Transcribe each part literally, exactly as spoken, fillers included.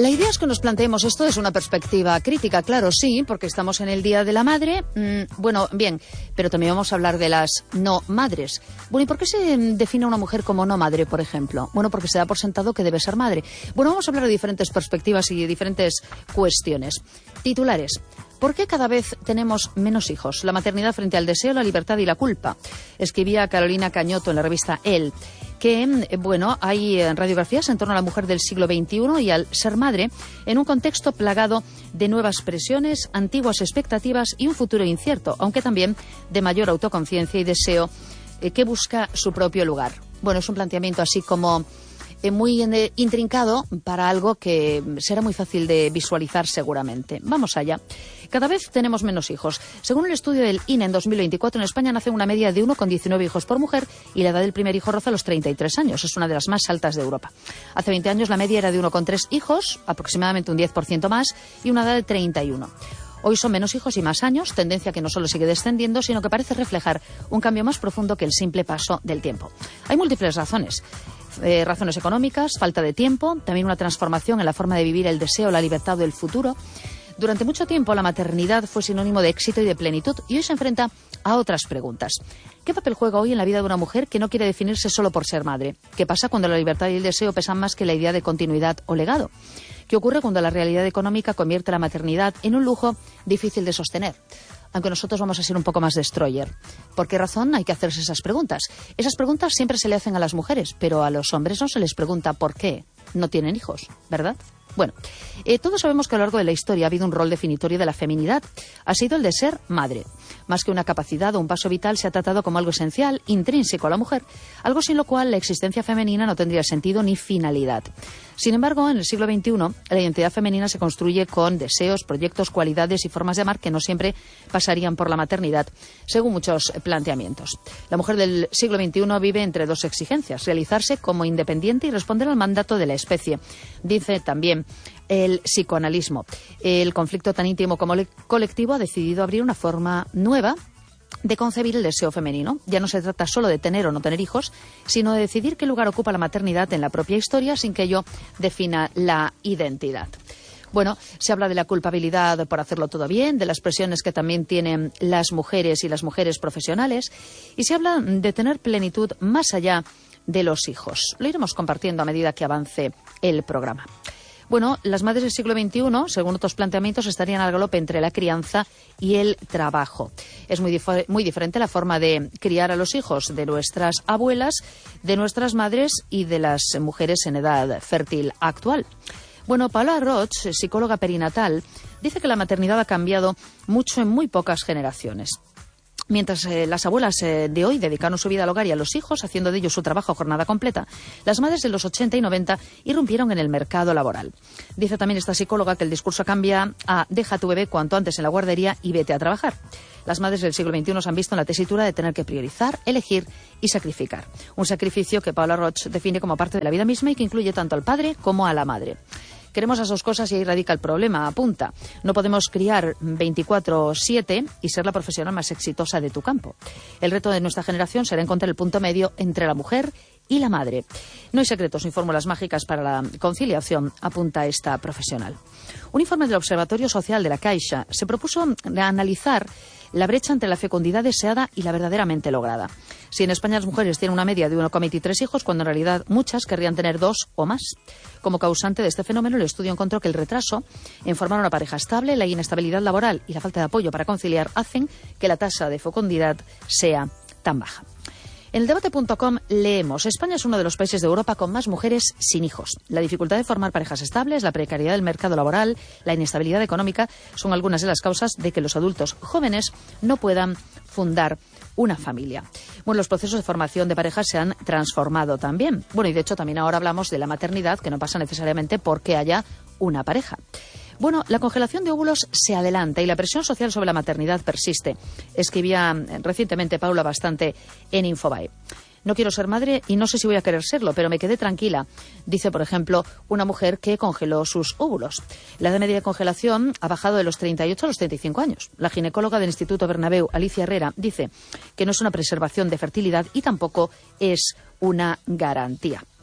La idea es que nos planteemos esto desde una perspectiva crítica, claro, sí, porque estamos en el Día de la Madre. Mmm, bueno, bien, pero también vamos a hablar de las no madres. Bueno, ¿y por qué se define a una mujer como no madre, por ejemplo? Bueno, porque se da por sentado que debe ser madre. Bueno, vamos a hablar de diferentes perspectivas y de diferentes cuestiones. Titulares. ¿Por qué cada vez tenemos menos hijos? La maternidad frente al deseo, la libertad y la culpa. Escribía Carolina Cañoto en la revista Elle, que, bueno, hay radiografías en torno a la mujer del siglo veintiuno y al ser madre en un contexto plagado de nuevas presiones, antiguas expectativas y un futuro incierto, aunque también de mayor autoconciencia y deseo eh, que busca su propio lugar. Bueno, es un planteamiento así como muy intrincado para algo que será muy fácil de visualizar seguramente. Vamos allá. Cada vez tenemos menos hijos. Según el estudio del I N E en dos mil veinticuatro, en España nace una media de uno coma diecinueve hijos por mujer y la edad del primer hijo roza los treinta y tres años. Es una de las más altas de Europa. Hace veinte años la media era de uno coma tres hijos, aproximadamente un diez por ciento más, y una edad de treinta y uno. Hoy son menos hijos y más años, tendencia que no solo sigue descendiendo, sino que parece reflejar un cambio más profundo que el simple paso del tiempo. Hay múltiples razones. Eh, razones económicas, falta de tiempo, también una transformación en la forma de vivir el deseo, la libertad o el futuro. Durante mucho tiempo la maternidad fue sinónimo de éxito y de plenitud y hoy se enfrenta a otras preguntas. ¿Qué papel juega hoy en la vida de una mujer que no quiere definirse solo por ser madre? ¿Qué pasa cuando la libertad y el deseo pesan más que la idea de continuidad o legado? ¿Qué ocurre cuando la realidad económica convierte la maternidad en un lujo difícil de sostener? Aunque nosotros vamos a ser un poco más destroyer. ¿Por qué razón hay que hacerse esas preguntas? Esas preguntas siempre se le hacen a las mujeres, pero a los hombres no se les pregunta por qué no tienen hijos, ¿verdad? Bueno, eh, todos sabemos que a lo largo de la historia ha habido un rol definitorio de la feminidad. Ha sido el de ser madre. Más que una capacidad o un paso vital, se ha tratado como algo esencial, intrínseco a la mujer, algo sin lo cual la existencia femenina no tendría sentido ni finalidad. Sin embargo, en el siglo veintiuno, la identidad femenina se construye con deseos, proyectos, cualidades y formas de amar que no siempre pasarían por la maternidad, según muchos planteamientos. La mujer del siglo veintiuno vive entre dos exigencias: realizarse como independiente y responder al mandato de la especie. Dice también el psicoanalismo. El conflicto tan íntimo como colectivo ha decidido abrir una forma nueva de concebir el deseo femenino. Ya no se trata solo de tener o no tener hijos, sino de decidir qué lugar ocupa la maternidad en la propia historia sin que ello defina la identidad. Bueno, se habla de la culpabilidad por hacerlo todo bien, de las presiones que también tienen las mujeres y las mujeres profesionales, y se habla de tener plenitud más allá de los hijos. Lo iremos compartiendo a medida que avance el programa. Bueno, las madres del siglo veintiuno, según otros planteamientos, estarían al galope entre la crianza y el trabajo. Es muy, dif- muy diferente la forma de criar a los hijos de nuestras abuelas, de nuestras madres y de las mujeres en edad fértil actual. Bueno, Paula Roch, psicóloga perinatal, dice que la maternidad ha cambiado mucho en muy pocas generaciones. Mientras eh, las abuelas eh, de hoy dedicaron su vida al hogar y a los hijos, haciendo de ellos su trabajo a jornada completa, las madres de los ochenta y noventa irrumpieron en el mercado laboral. Dice también esta psicóloga que el discurso cambia a deja a tu bebé cuanto antes en la guardería y vete a trabajar. Las madres del siglo veintiuno se han visto en la tesitura de tener que priorizar, elegir y sacrificar. Un sacrificio que Paula Roch define como parte de la vida misma y que incluye tanto al padre como a la madre. Queremos las dos cosas y ahí radica el problema, apunta. No podemos criar veinticuatro siete y ser la profesional más exitosa de tu campo. El reto de nuestra generación será encontrar el punto medio entre la mujer y la madre. No hay secretos ni fórmulas mágicas para la conciliación, apunta esta profesional. Un informe del Observatorio Social de la Caixa se propuso analizar la brecha entre la fecundidad deseada y la verdaderamente lograda. Si en España las mujeres tienen una media de uno coma veintitrés hijos, cuando en realidad muchas querrían tener dos o más. Como causante de este fenómeno, el estudio encontró que el retraso en formar una pareja estable, la inestabilidad laboral y la falta de apoyo para conciliar hacen que la tasa de fecundidad sea tan baja. En el debate punto com leemos: España es uno de los países de Europa con más mujeres sin hijos. La dificultad de formar parejas estables, la precariedad del mercado laboral, la inestabilidad económica son algunas de las causas de que los adultos jóvenes no puedan fundar una familia. Bueno, los procesos de formación de parejas se han transformado también. Bueno, y de hecho también ahora hablamos de la maternidad, que no pasa necesariamente porque haya una pareja. Bueno, la congelación de óvulos se adelanta y la presión social sobre la maternidad persiste. Escribía recientemente Paula Bastante en Infobae. No quiero ser madre y no sé si voy a querer serlo, pero me quedé tranquila, dice, por ejemplo, una mujer que congeló sus óvulos. La edad media de congelación ha bajado de los treinta y ocho a los treinta y cinco años. La ginecóloga del Instituto Bernabéu, Alicia Herrera, dice que no es una preservación de fertilidad y tampoco es una garantía.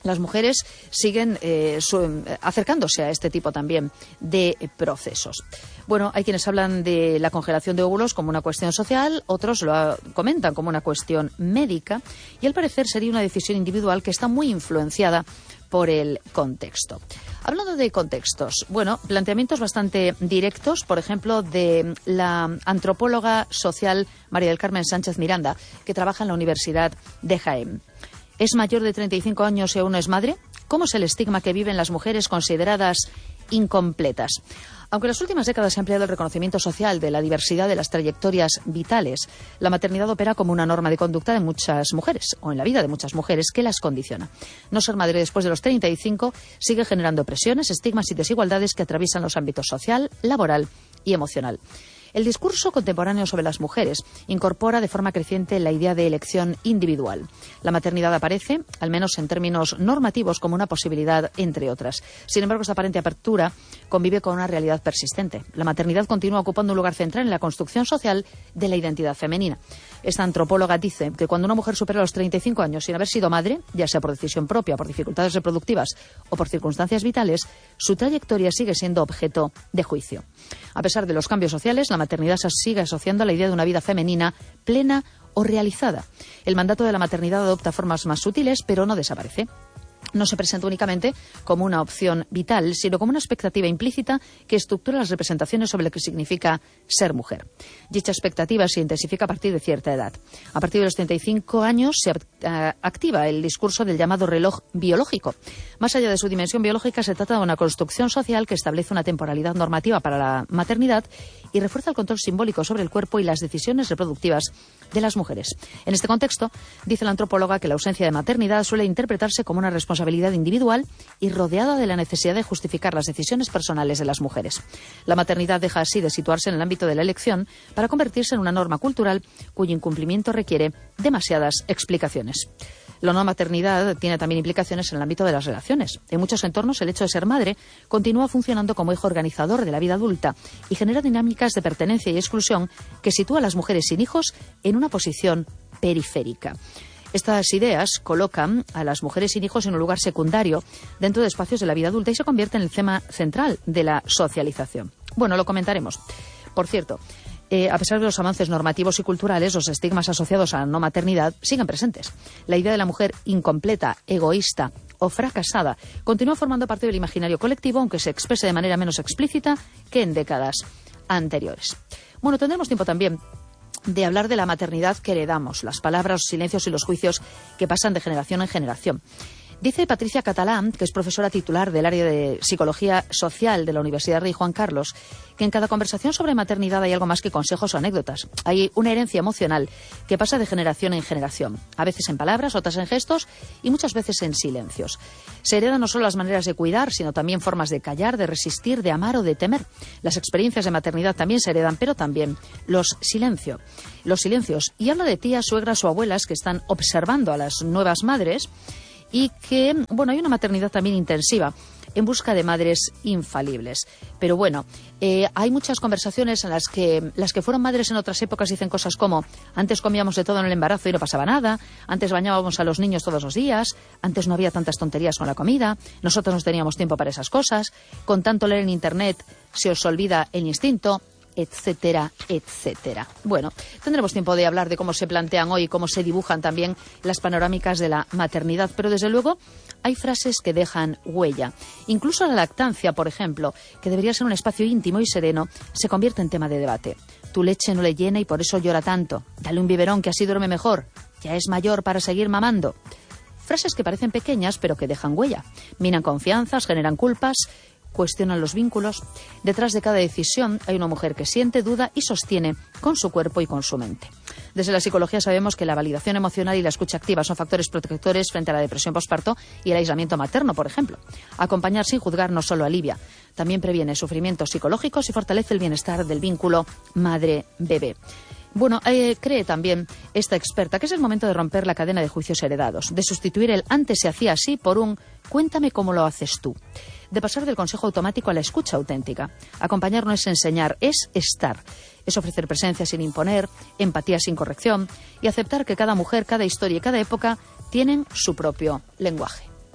las mujeres siguen eh, su, acercándose a este tipo también de procesos. Bueno, hay quienes hablan de la congelación de óvulos como una cuestión social, otros lo comentan como una cuestión médica, y al parecer sería una decisión individual que está muy influenciada por el contexto. Hablando de contextos, bueno, planteamientos bastante directos, por ejemplo, de la antropóloga social María del Carmen Sánchez Miranda, que trabaja en la Universidad de Jaén. ¿Es mayor de treinta y cinco años y aún no es madre? ¿Cómo es el estigma que viven las mujeres consideradas incompletas? Aunque en las últimas décadas se ha ampliado el reconocimiento social de la diversidad de las trayectorias vitales, la maternidad opera como una norma de conducta de muchas mujeres, o en la vida de muchas mujeres, que las condiciona. No ser madre después de los treinta y cinco sigue generando presiones, estigmas y desigualdades que atraviesan los ámbitos social, laboral y emocional. El discurso contemporáneo sobre las mujeres incorpora de forma creciente la idea de elección individual. La maternidad aparece, al menos en términos normativos, como una posibilidad, entre otras. Sin embargo, esta aparente apertura convive con una realidad persistente. La maternidad continúa ocupando un lugar central en la construcción social de la identidad femenina. Esta antropóloga dice que cuando una mujer supera los treinta y cinco años sin haber sido madre, ya sea por decisión propia, por dificultades reproductivas o por circunstancias vitales, su trayectoria sigue siendo objeto de juicio. A pesar de los cambios sociales, la maternidad se sigue asociando a la idea de una vida femenina plena o realizada. El mandato de la maternidad adopta formas más sutiles, pero no desaparece. No se presenta únicamente como una opción vital, sino como una expectativa implícita que estructura las representaciones sobre lo que significa ser mujer. Dicha expectativa se intensifica a partir de cierta edad. A partir de los treinta y cinco años se uh, activa el discurso del llamado reloj biológico. Más allá de su dimensión biológica, se trata de una construcción social que establece una temporalidad normativa para la maternidad y refuerza el control simbólico sobre el cuerpo y las decisiones reproductivas de las mujeres. En este contexto, dice la antropóloga que la ausencia de maternidad suele interpretarse como una responsabilidad individual y rodeada de la necesidad de justificar las decisiones personales de las mujeres. La maternidad deja así de situarse en el ámbito de la elección para convertirse en una norma cultural cuyo incumplimiento requiere demasiadas explicaciones. La no maternidad tiene también implicaciones en el ámbito de las relaciones. En muchos entornos, el hecho de ser madre continúa funcionando como eje organizador de la vida adulta y genera dinámicas de pertenencia y exclusión que sitúa a las mujeres sin hijos en una posición periférica. Estas ideas colocan a las mujeres sin hijos en un lugar secundario dentro de espacios de la vida adulta y se convierte en el tema central de la socialización. Bueno, lo comentaremos. Por cierto, Eh, a pesar de los avances normativos y culturales, los estigmas asociados a la no maternidad siguen presentes. La idea de la mujer incompleta, egoísta o fracasada continúa formando parte del imaginario colectivo, aunque se exprese de manera menos explícita que en décadas anteriores. Bueno, tendremos tiempo también de hablar de la maternidad que heredamos, las palabras, los silencios y los juicios que pasan de generación en generación. Dice Patricia Catalán, que es profesora titular del área de Psicología Social de la Universidad Rey Juan Carlos, que en cada conversación sobre maternidad hay algo más que consejos o anécdotas. Hay una herencia emocional que pasa de generación en generación, a veces en palabras, otras en gestos y muchas veces en silencios. Se heredan no solo las maneras de cuidar, sino también formas de callar, de resistir, de amar o de temer. Las experiencias de maternidad también se heredan, pero también los silencios. Los silencios. Y habla de tías, suegras o abuelas que están observando a las nuevas madres y que, bueno, hay una maternidad también intensiva en busca de madres infalibles. Pero bueno, eh, hay muchas conversaciones en las que las que fueron madres en otras épocas dicen cosas como: antes comíamos de todo en el embarazo y no pasaba nada, antes bañábamos a los niños todos los días, antes no había tantas tonterías con la comida, nosotros no teníamos tiempo para esas cosas, con tanto leer en internet se os olvida el instinto, etcétera, etcétera. Bueno, tendremos tiempo de hablar de cómo se plantean hoy, cómo se dibujan también las panorámicas de la maternidad, pero desde luego hay frases que dejan huella. Incluso la lactancia, por ejemplo, que debería ser un espacio íntimo y sereno, se convierte en tema de debate. Tu leche no le llena y por eso llora tanto. Dale un biberón que así duerme mejor. Ya es mayor para seguir mamando. Frases que parecen pequeñas pero que dejan huella. Minan confianzas, generan culpas, cuestionan los vínculos. Detrás de cada decisión hay una mujer que siente, duda y sostiene con su cuerpo y con su mente. Desde la psicología sabemos que la validación emocional y la escucha activa son factores protectores frente a la depresión posparto y el aislamiento materno, por ejemplo. Acompañar sin juzgar no solo alivia, también previene sufrimientos psicológicos y fortalece el bienestar del vínculo madre-bebé. Bueno, eh, cree también esta experta que es el momento de romper la cadena de juicios heredados, de sustituir el antes se hacía así por un cuéntame cómo lo haces tú, de pasar del consejo automático a la escucha auténtica. Acompañar no es enseñar, es estar, es ofrecer presencia sin imponer, empatía sin corrección y aceptar que cada mujer, cada historia y cada época tienen su propio lenguaje.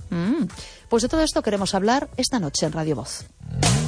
Mm. Pues de todo esto queremos hablar esta noche en Radio Voz.